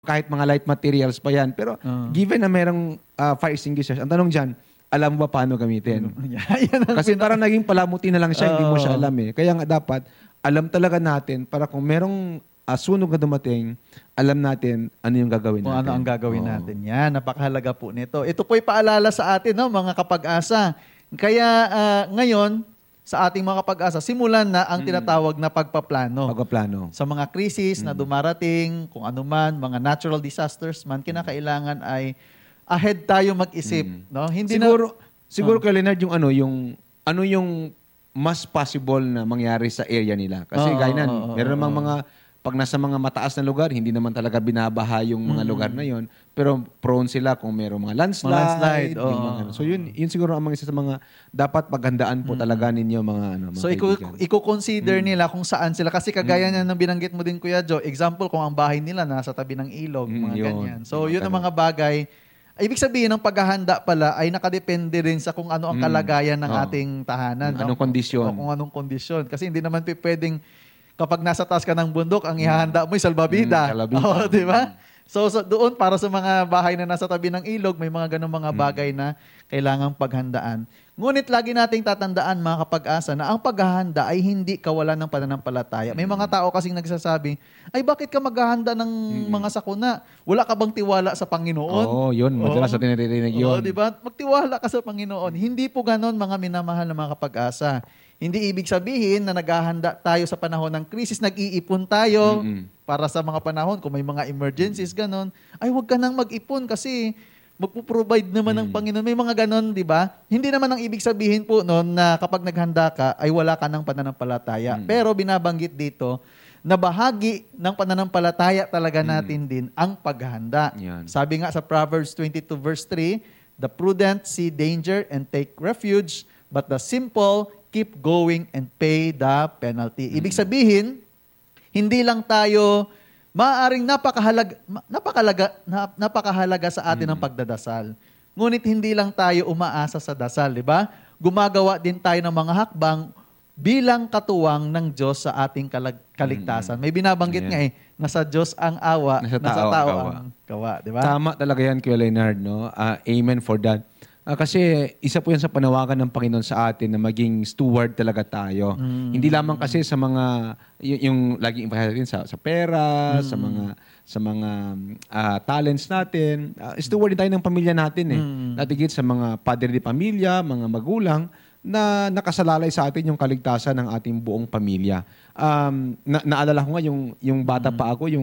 kahit mga light materials pa yan. Pero given na merong fire extinguishers, ang tanong dyan, alam mo ba paano gamitin? Yan ang Kasi parang naging palamuti na lang siya, hindi mo siya alam eh. Kaya nga dapat, alam talaga natin para kung merong sunog na dumating, alam natin ano yung gagawin kung natin. ano ang gagawin natin. Yan, napakahalaga po nito. Ito po'y paalala sa atin, no, mga kapag-asa. Kaya ngayon, sa ating mga kapag-asa, simulan na ang tinatawag na pagpaplano. Pagpaplano. Sa mga krisis na dumarating, kung ano man, mga natural disasters man, kinakailangan ay ahead tayo mag-isip. No? Hindi siguro kay Leonard, yung ano yung mas possible na mangyari sa area nila. Kasi gaya na, meron namang mga, pag nasa mga mataas na lugar, hindi naman talaga binabaha yung mga lugar na yon. Pero prone sila kung merong mga landslide. Yung mga, so yun siguro ang mga isa sa mga dapat paghandaan po talaga ninyo mga So i-consider nila kung saan sila. Kasi kagaya niya ng binanggit mo din, Kuya Joe, example kung ang bahay nila nasa tabi ng ilog, mga ganyan. So yun ang mga bagay. Ibig sabihin ng paghahanda pala ay nakadepende rin sa kung ano ang kalagayan ng ating tahanan. Anong kondisyon. Kung anong kondisyon. Kasi hindi naman pwedeng kapag nasa taas ka ng bundok, ang ihahanda mo ay salbabida. Di ba? So doon, para sa mga bahay na nasa tabi ng ilog, may mga ganong mga bagay na kailangang paghandaan. Ngunit lagi nating tatandaan, mga kapag-asa, na ang paghahanda ay hindi kawalan ng pananampalataya. May mga tao kasing nagsasabi, ay bakit ka maghahanda ng mga sakuna? Wala ka bang tiwala sa Panginoon? Oo, yun. Madalas natin naririnig yun. Oo, di ba? Magtiwala ka sa Panginoon. Hindi po ganon, mga minamahal na mga kapag-asa. Hindi ibig sabihin na naghahanda tayo sa panahon ng krisis, nag-iipon tayo para sa mga panahon, kung may mga emergencies, ganon. Ay, huwag ka nang mag-ipon kasi magpo-provide naman ng Panginoon. May mga ganon, di ba? Hindi naman ang ibig sabihin po noon na kapag naghanda ka, ay wala ka ng pananampalataya. Pero binabanggit dito na bahagi ng pananampalataya talaga natin din ang paghahanda. Yan. Sabi nga sa Proverbs 22 verse 3, the prudent see danger and take refuge, but the simple keep going and pay the penalty. Ibig sabihin, hindi lang tayo maaaring napakahalaga sa atin ang pagdadasal. Ngunit hindi lang tayo umaasa sa dasal, di ba? Gumagawa din tayo ng mga hakbang bilang katuwang ng Diyos sa ating kaligtasan. May binabanggit nga nasa Diyos ang awa, nasa tao ang gawa, di ba? Tama talaga yan, Kuya Leonard, no? Amen for that. Kasi isa po yan sa panawagan ng Panginoon sa atin na maging steward talaga tayo. Hindi lamang kasi sa mga yung laging natin sa pera, sa mga talents natin. Steward din tayo ng pamilya natin eh. Natigit sa mga padre de pamilya, mga magulang na nakasalalay sa atin yung kaligtasan ng ating buong pamilya. Naalala ko nga yung bata pa ako,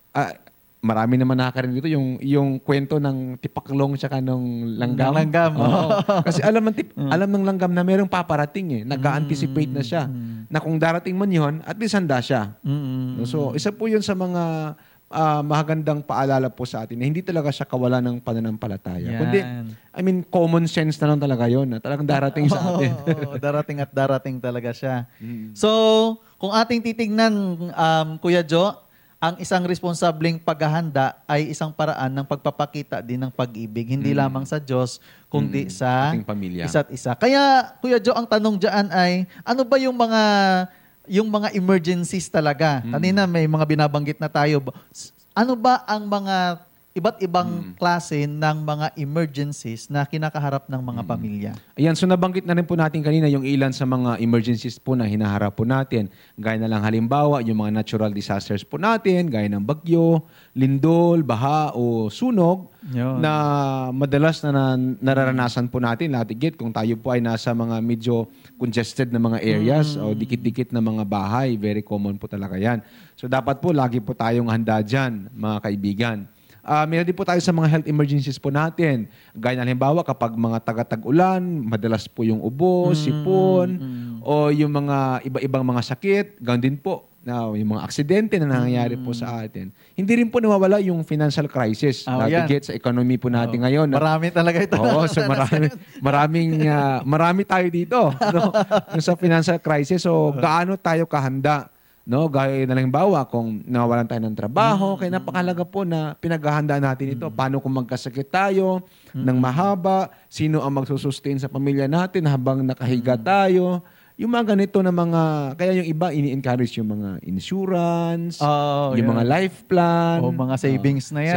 marami naman nakakarinig dito yung kwento ng tipaklong tsaka nung langgam. Kasi alam ng langgam na merong paparating eh. Nag-anticipate na siya. Na kung darating man yun, at least handa siya. So, isa po yun sa mga magandang paalala po sa atin na hindi talaga siya kawalan ng pananampalataya. Kundi, common sense na lang talaga yun. Na talagang darating sa atin. Darating at darating talaga siya. So, kung ating titignan, Kuya Joe, ang isang responsableng paghahanda ay isang paraan ng pagpapakita din ng pag-ibig, hindi lamang sa Diyos, kundi sa ating pamilya. Isa't isa. Kaya, Kuya Joe, ang tanong dyan ay, ano ba yung mga emergencies talaga? Kanina may mga binabanggit na tayo. Ano ba ang mga iba't ibang klase ng mga emergencies na kinakaharap ng mga pamilya? Ayan, so nabanggit na rin po natin kanina yung ilan sa mga emergencies po na hinaharap po natin. Gaya na lang halimbawa, yung mga natural disasters po natin, gaya ng bagyo, lindol, baha o sunog, na madalas na nararanasan po natin, latigit kung tayo po ay nasa mga medyo congested na mga areas o dikit-dikit na mga bahay. Very common po talaga yan. So dapat po lagi po tayong handa dyan, mga kaibigan. Meron din po tayo sa mga health emergencies po natin. Gaya na halimbawa, kapag mga taga-tag-ulan, madalas po yung ubo, sipon, o yung mga iba-ibang mga sakit. Ganoon din po, yung mga aksidente na nangyayari po sa atin. Hindi rin po nawawala yung financial crisis. Natigit sa economy po natin ngayon. Marami talaga ito. Oo, so marami tayo dito. No? Yung sa financial crisis, so gaano tayo kahanda? No, gaya na lang bawa kung nawawalan tayo ng trabaho, kaya napakahalaga po na pinaghahandaan natin ito. Paano kung magkasakit tayo ng mahaba, sino ang magsusustain sa pamilya natin habang nakahiga tayo, yung mga ganito na mga, kaya yung iba ini-encourage yung mga insurance, Oh, yung yun. mga life plan. O mga savings na yan.